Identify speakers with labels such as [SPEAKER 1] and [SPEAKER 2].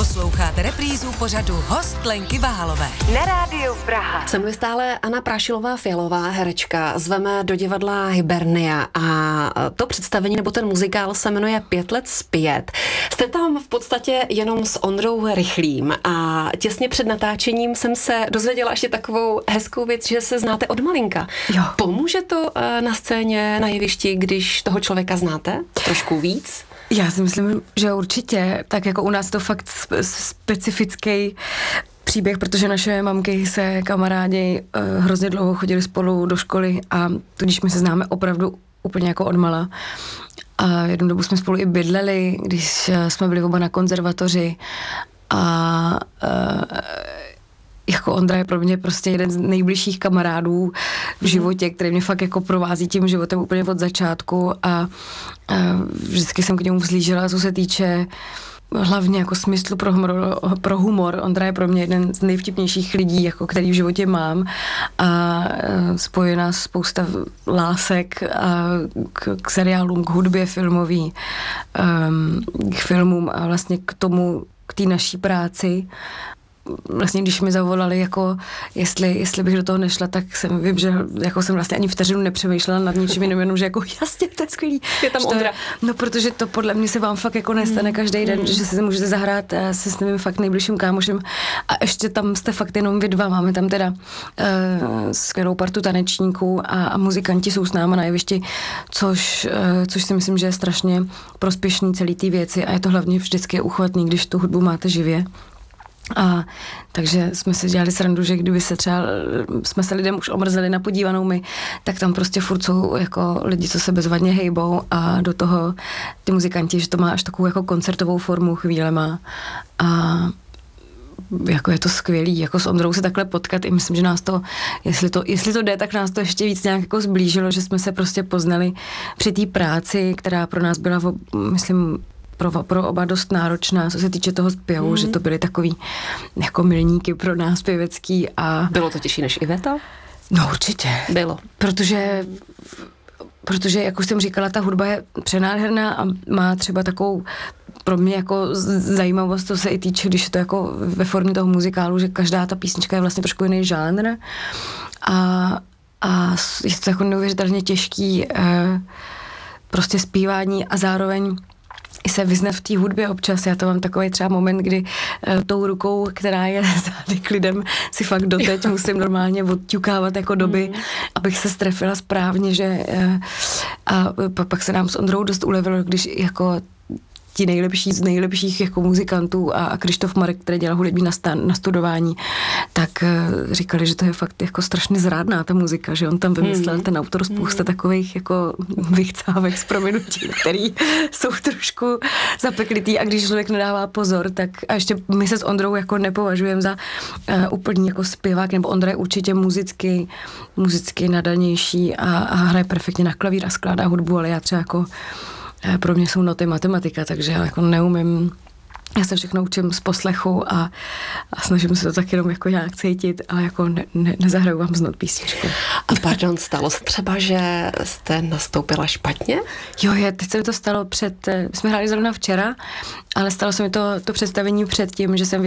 [SPEAKER 1] Posloucháte reprízu pořadu Host Lenky Vahalové na Rádiu Praha.
[SPEAKER 2] Se mnou stále Anna Prášilová-Fialová, herečka. Zveme do divadla Hibernia a to představení nebo ten muzikál se jmenuje 5 let zpět. Jste tam v podstatě jenom s Ondrou Rychlým a těsně před natáčením jsem se dozvěděla ještě takovou hezkou věc, že se znáte od malinka.
[SPEAKER 3] Jo.
[SPEAKER 2] Pomůže to na scéně, na jevišti, když toho člověka znáte trošku víc?
[SPEAKER 3] Já si myslím, že určitě, tak jako u nás to fakt specifický příběh, protože naše mamky se kamarádi hrozně dlouho chodili spolu do školy a tudíž my se známe opravdu úplně jako odmala. A jednu dobu jsme spolu i bydleli, když jsme byli oba na konzervatoři a jako Ondra je pro mě prostě jeden z nejbližších kamarádů v životě, který mě fakt jako provází tím životem úplně od začátku a vždycky jsem k němu vzlížela, co se týče hlavně jako smyslu pro humor. Ondra je pro mě jeden z nejvtipnějších lidí, jako který v životě mám a spojí nás spousta lásek a k seriálům, k hudbě filmový, k filmům a vlastně k té naší práci. Vlastně, když mi zavolali, jako jestli bych do toho nešla, tak vím, že jako jsem vlastně ani vteřinu nepřemýšlela nad ničím jiným, jenom, že jako jasně, to je skvělý.
[SPEAKER 2] Je tam Ondra.
[SPEAKER 3] No, protože to podle mě se vám fakt jako nestane každý den, že si můžete zahrát se s mým fakt nejbližším kámošem a ještě tam jste fakt jenom vy dva. Máme tam teda skvělou partu tanečníků a muzikanti jsou s náma na jevišti, což si myslím, že je strašně prospěšný celý té věci a je to hlavně vždycky uchvatný, když tu hudbu máte živě. A takže jsme si dělali srandu, že kdyby jsme se lidem už omrzeli na podívanou my, tak tam prostě furt jsou jako lidi, co se bezvadně hejbou a do toho ty muzikanti, že to má až takovou jako koncertovou formu chvílema a jako je to skvělý, jako s Ondrou se takhle potkat i myslím, že nás to, jestli to jde, tak nás to ještě víc nějak jako zblížilo, že jsme se prostě poznali při té práci, která pro nás byla, myslím, pro oba dost náročná, co se týče toho zpěvu, že to byly takový jako milníky pro nás pěvecký a...
[SPEAKER 2] Bylo to těžší než Iveta?
[SPEAKER 3] No určitě.
[SPEAKER 2] Bylo.
[SPEAKER 3] Protože jak už jsem říkala, ta hudba je přenádherná a má třeba takovou pro mě jako zajímavost, co se i týče, když je to jako ve formě toho muzikálu, že každá ta písnička je vlastně trošku jiný žánr a je to jako neuvěřitelně těžký prostě zpívání a zároveň i se vyznat v té hudbě občas. Já to mám takový třeba moment, kdy tou rukou, která je zády k lidem, si fakt doteď musím normálně odťukávat jako doby, abych se strefila správně, že a pak se nám s Ondrou dost ulevilo, když jako ti nejlepší z nejlepších jako muzikantů a Krištof Marek, který dělal hudební nastudování, tak říkali, že to je fakt jako strašně zrádná ta muzika, že on tam vymyslel ten autor spousta takových jako vychcávek s prominutím, který jsou trošku zapeklitý a když člověk nedává pozor, tak a ještě my se s Ondrou jako nepovažujeme za úplný jako zpěvák, nebo Ondra je určitě muzicky nadanější a hraje perfektně na klavír a skládá hudbu, ale já třeba jako pro mě jsou noty matematika, takže já jako neumím, já se všechno učím z poslechu a snažím se to tak jenom jako nějak cítit, ale jako nezahraju vám z not písničku.
[SPEAKER 2] A pardon, stalo se třeba, že jste nastoupila špatně?
[SPEAKER 3] Jo, teď se mi to stalo jsme hráli zrovna včera, ale stalo se mi to představení před tím, že jsem